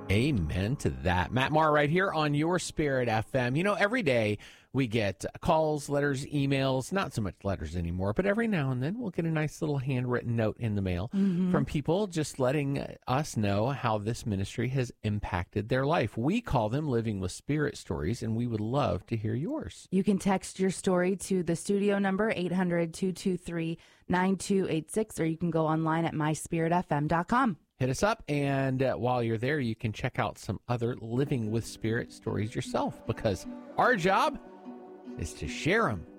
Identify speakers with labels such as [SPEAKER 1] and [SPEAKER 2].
[SPEAKER 1] Amen to that. Matt Maher right here on Your Spirit FM. You know, every day we get calls, letters, emails, not so much letters anymore, but every now and then we'll get a nice little handwritten note in the mail from people just letting us know how this ministry has impacted their life. We call them Living with Spirit stories, and we would love to hear yours.
[SPEAKER 2] You can text your story to the studio number, 800-223-9286, or you can go online at myspiritfm.com.
[SPEAKER 1] Hit us up, and while you're there, you can check out some other Living with Spirit stories yourself, because our job is to share them